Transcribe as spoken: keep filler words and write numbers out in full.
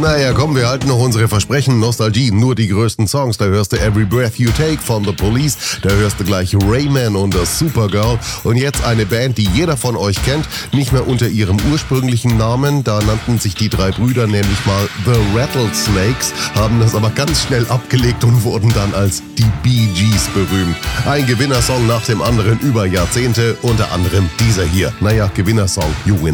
Naja, komm, wir halten noch unsere Versprechen. Nostalgie, nur die größten Songs. Da hörst du Every Breath You Take von The Police. Da hörst du gleich Rayman und das Supergirl. Und jetzt eine Band, die jeder von euch kennt. Nicht mehr unter ihrem ursprünglichen Namen. Da nannten sich die drei Brüder nämlich mal The Rattlesnakes. Haben das aber ganz schnell abgelegt und wurden dann als die Bee Gees berühmt. Ein Gewinnersong nach dem anderen über Jahrzehnte. Unter anderem dieser hier. Naja, Gewinnersong. You win.